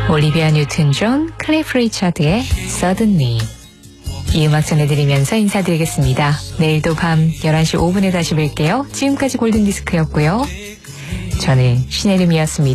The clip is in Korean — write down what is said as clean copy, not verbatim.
올리비아 뉴튼 존, 클리프 리차드의 Suddenly. 이 음악 전해드리면서 인사드리겠습니다. 내일도 밤 11시 5분에 다시 뵐게요. 지금까지 골든디스크였고요. 저는 신혜림이었습니다.